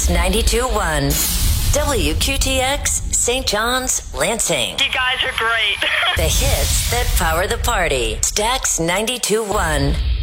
92.1. WQTX, St. John's, Lansing. You guys are great. The hits that power the party. Stax 92.1.